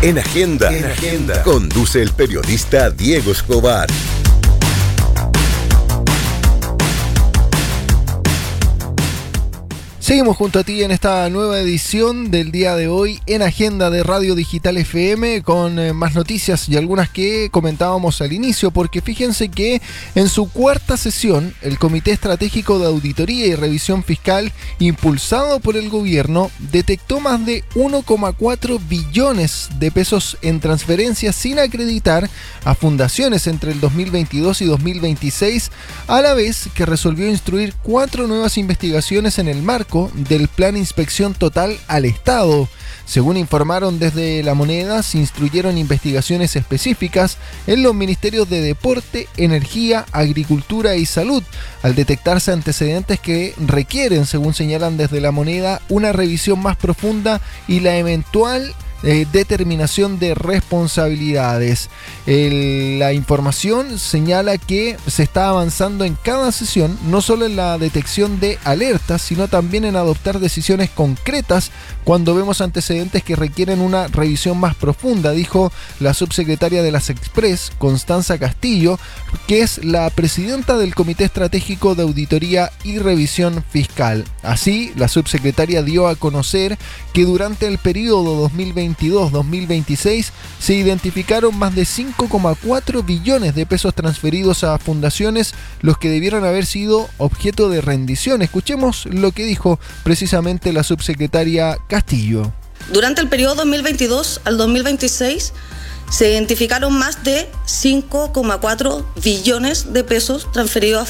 En Agenda, conduce el periodista Diego Escobar. Seguimos junto a ti en esta nueva edición del día de hoy en Agenda de Radio Digital FM con más noticias y algunas que comentábamos al inicio, porque fíjense que en su cuarta sesión el Comité Estratégico de Auditoría y Revisión Fiscal, impulsado por el gobierno, detectó más de 1,4 billones de pesos en transferencias sin acreditar a fundaciones entre el 2022 y 2026, a la vez que resolvió instruir 4 nuevas investigaciones en el marco del Plan Inspección Total al Estado. Según informaron desde La Moneda, se instruyeron investigaciones específicas en los ministerios de Deporte, Energía, Agricultura y Salud, al detectarse antecedentes que requieren, según señalan desde La Moneda, una revisión más profunda y la eventual determinación de responsabilidades. La información señala que se está avanzando en cada sesión, no solo en la detección de alertas, sino también en adoptar decisiones concretas cuando vemos antecedentes que requieren una revisión más profunda, dijo la subsecretaria de las Express, Constanza Castillo, que es la presidenta del Comité Estratégico de Auditoría y Revisión Fiscal. Así, la subsecretaria dio a conocer que durante el periodo 2022-2026 se identificaron más de 5,4 billones de pesos transferidos a fundaciones, los que debieron haber sido objeto de rendición. Escuchemos lo que dijo precisamente la subsecretaria Castillo. Durante el periodo 2022 al 2026 se identificaron más de 5,4 billones de pesos transferidos a